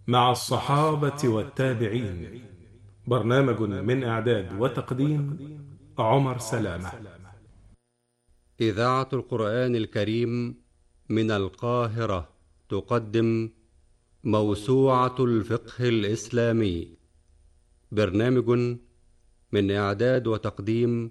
مع الصحابة والتابعين. برنامج من إعداد وتقديم عمر سلامة. إذاعة القرآن الكريم من القاهرة تقدم موسوعة الفقه الإسلامي. برنامج من إعداد وتقديم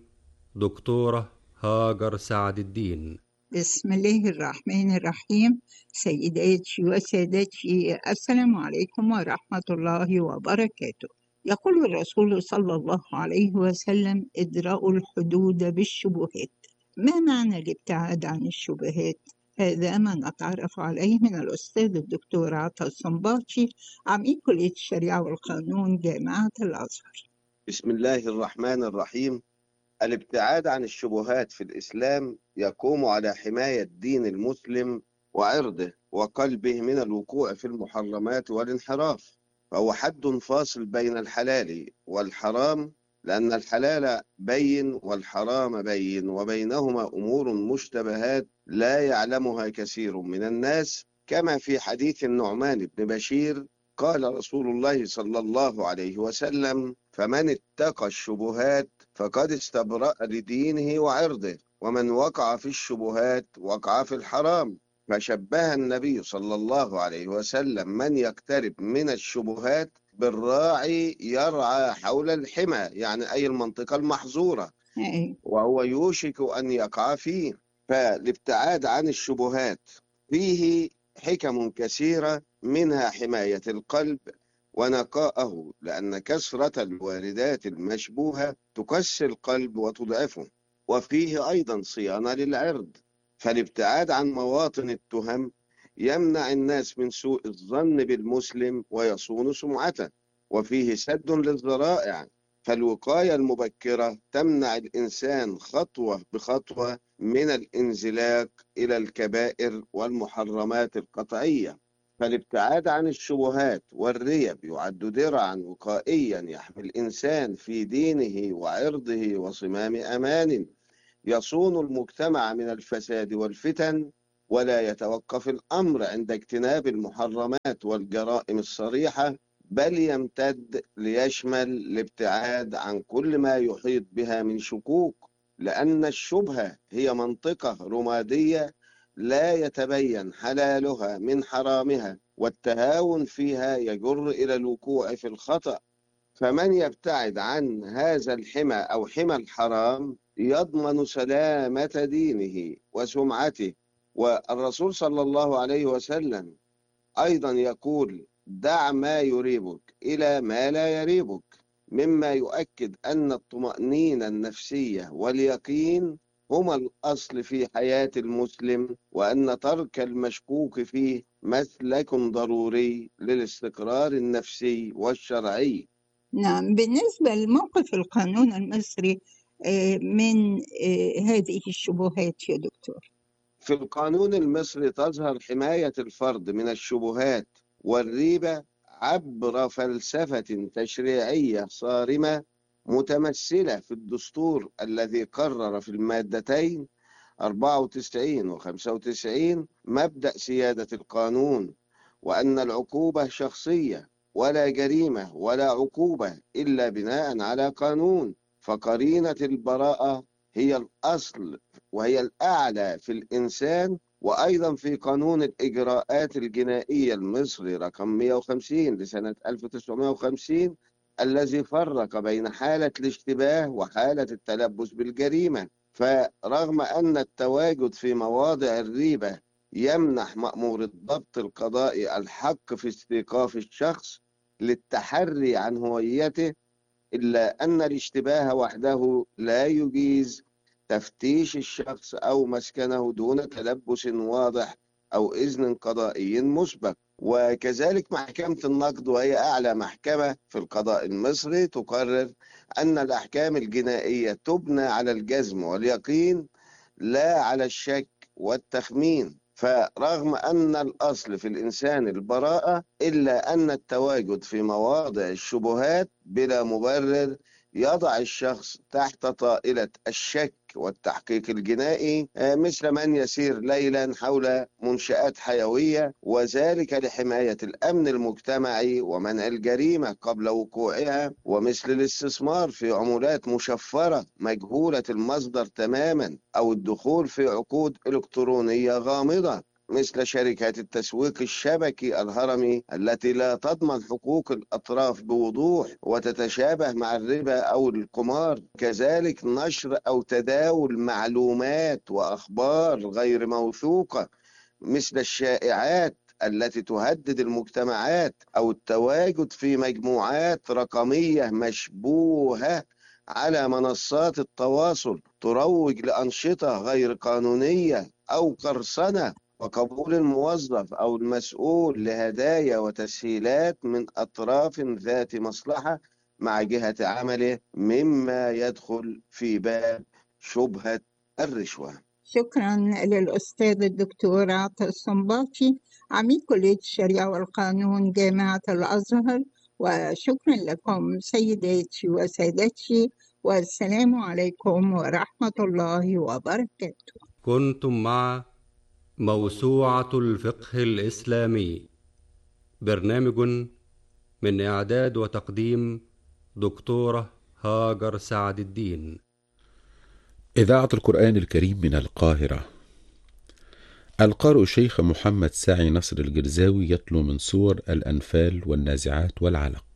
دكتورة هاجر سعد الدين. بسم الله الرحمن الرحيم. سيداتي وسادتي، السلام عليكم ورحمة الله وبركاته. يقول الرسول صلى الله عليه وسلم: ادرأوا الحدود بالشبهات. ما معنى الابتعاد عن الشبهات؟ هذا ما نتعرف عليه من الأستاذ الدكتور عطا الصنباطي، عميد كلية الشريعة والقانون جامعة الأزهر. بسم الله الرحمن الرحيم. الابتعاد عن الشبهات في الإسلام يقوم على حماية دين المسلم وعرضه وقلبه من الوقوع في المحرمات والانحراف، فهو حد فاصل بين الحلال والحرام، لأن الحلال بين والحرام بين، وبينهما أمور مشتبهات لا يعلمها كثير من الناس، كما في حديث النعمان بن بشير قال رسول الله صلى الله عليه وسلم: فمن اتقى الشبهات فقد استبرأ لدينه وعرضه، ومن وقع في الشبهات وقع في الحرام. فشبه النبي صلى الله عليه وسلم من يقترب من الشبهات بالراعي يرعى حول الحمى، يعني أي المنطقة المحظورة، وهو يوشك أن يقع فيه. فالابتعاد عن الشبهات فيه حكم كثيرة، منها حماية القلب ونقاءه، لأن كثرة الواردات المشبوهة تكسر القلب وتضعفه، وفيه أيضا صيانة للعرض، فالابتعاد عن مواطن التهم يمنع الناس من سوء الظن بالمسلم ويصون سمعته، وفيه سد للذرائع، فالوقاية المبكرة تمنع الإنسان خطوة بخطوة من الانزلاق إلى الكبائر والمحرمات القطعية. فالابتعاد عن الشبهات والريب يعد درعا وقائيا يحمي الإنسان في دينه وعرضه وصمام أمان، يصون المجتمع من الفساد والفتن، ولا يتوقف الأمر عند اجتناب المحرمات والجرائم الصريحة، بل يمتد ليشمل الابتعاد عن كل ما يحيط بها من شكوك، لأن الشبهة هي منطقة رمادية لا يتبين حلالها من حرامها، والتهاون فيها يجر إلى الوقوع في الخطأ. فمن يبتعد عن هذا الحمى أو حمى الحرام يضمن سلامة دينه وسمعته. والرسول صلى الله عليه وسلم أيضا يقول: دع ما يريبك إلى ما لا يريبك، مما يؤكد أن الطمأنينة النفسية واليقين هما الأصل في حياة المسلم، وأن ترك المشكوك فيه مسلك ضروري للاستقرار النفسي والشرعي. نعم، بالنسبة لموقف القانون المصري من هذه الشبهات يا دكتور. في القانون المصري تظهر حماية الفرد من الشبهات والريبة عبر فلسفة تشريعية صارمة متمثلة في الدستور الذي قرر في المادتين 94 و 95 مبدأ سيادة القانون، وأن العقوبة شخصية، ولا جريمة ولا عقوبة إلا بناء على قانون، فقرينة البراءة هي الأصل وهي الأعلى في الإنسان. وأيضا في قانون الإجراءات الجنائية المصري رقم 150 لسنة 1950 الذي فرق بين حالة الاشتباه وحالة التلبس بالجريمة. فرغم أن التواجد في مواضع الريبة يمنح مأمور الضبط القضائي الحق في استيقاف الشخص للتحري عن هويته، إلا أن الاشتباه وحده لا يجيز تفتيش الشخص أو مسكنه دون تلبس واضح أو إذن قضائي مسبق. وكذلك محكمة النقد، وهي أعلى محكمة في القضاء المصري، تقرر أن الأحكام الجنائية تبنى على الجزم واليقين لا على الشك والتخمين. فرغم أن الأصل في الإنسان البراءة، إلا أن التواجد في مواضع الشبهات بلا مبرر يضع الشخص تحت طائلة الشك والتحقيق الجنائي، مثل من يسير ليلا حول منشآت حيوية، وذلك لحماية الأمن المجتمعي ومنع الجريمة قبل وقوعها، ومثل الاستثمار في عملات مشفرة مجهولة المصدر تماما، أو الدخول في عقود إلكترونية غامضة مثل شركات التسويق الشبكي الهرمي التي لا تضمن حقوق الأطراف بوضوح وتتشابه مع الربا أو القمار. كذلك نشر أو تداول معلومات وأخبار غير موثوقة مثل الشائعات التي تهدد المجتمعات، أو التواجد في مجموعات رقمية مشبوهة على منصات التواصل تروج لأنشطة غير قانونية أو قرصنة، وقبول الموظف أو المسؤول لهدايا وتسهيلات من أطراف ذات مصلحة مع جهة عمله، مما يدخل في باب شبهة الرشوة. شكرا للأستاذ الدكتور عطا الصنباطي عميد كلية الشريعة والقانون جامعة الأزهر، وشكرا لكم سيداتي وسادتي، والسلام عليكم ورحمة الله وبركاته. كنتم مع موسوعة الفقه الإسلامي، برنامج من إعداد وتقديم دكتورة هاجر سعد الدين. إذاعة القرآن الكريم من القاهرة. القارئ الشيخ محمد ساعي نصر الجرزاوي يتلو من سور الأنفال والنازعات والعلق.